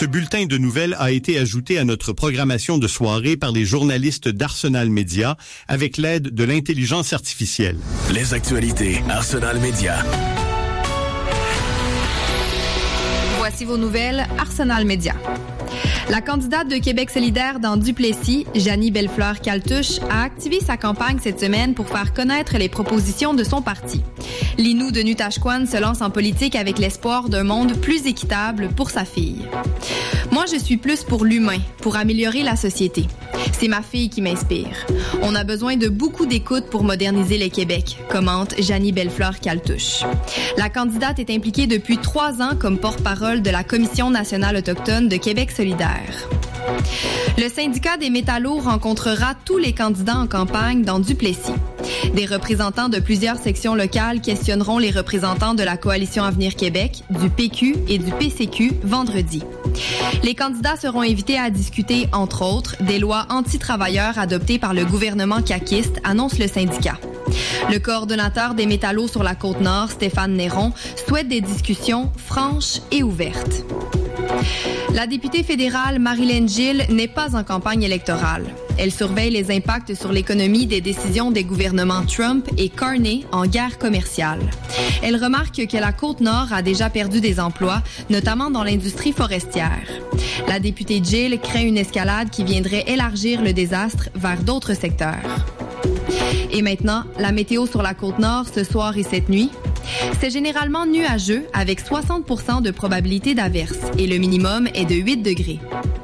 Ce bulletin de nouvelles a été ajouté à notre programmation de soirée par les journalistes d'Arsenal Media avec l'aide de l'intelligence artificielle. Les actualités Arsenal Media. Voici vos nouvelles Arsenal Media. La candidate de Québec solidaire dans Duplessis, Janie Bellefleur-Caltouche, a activé sa campagne cette semaine pour faire connaître les propositions de son parti. Linou de Nutashquan se lance en politique avec l'espoir d'un monde plus équitable pour sa fille. Moi, je suis plus pour l'humain, pour améliorer la société. C'est ma fille qui m'inspire. On a besoin de beaucoup d'écoute pour moderniser le Québec, commente Janie Bellefleur-Caltouche. La candidate est impliquée depuis 3 ans comme porte-parole de la Commission nationale autochtone de Québec solidaire. Le syndicat des métallos rencontrera tous les candidats en campagne dans Duplessis. Des représentants de plusieurs sections locales questionneront les représentants de la Coalition Avenir Québec, du PQ et du PCQ vendredi. Les candidats seront invités à discuter, entre autres, des lois anti-travailleurs adoptées par le gouvernement caquiste, annonce le syndicat. Le coordonnateur des métallos sur la Côte-Nord, Stéphane Néron, souhaite des discussions franches et ouvertes. La députée fédérale Marilyn Gill n'est pas en campagne électorale. Elle surveille les impacts sur l'économie des décisions des gouvernements Trump et Carney en guerre commerciale. Elle remarque que la Côte-Nord a déjà perdu des emplois, notamment dans l'industrie forestière. La députée Gill craint une escalade qui viendrait élargir le désastre vers d'autres secteurs. Et maintenant, la météo sur la Côte-Nord ce soir et cette nuit. C'est généralement nuageux avec 60% de probabilité d'averse et le minimum est de 8 degrés.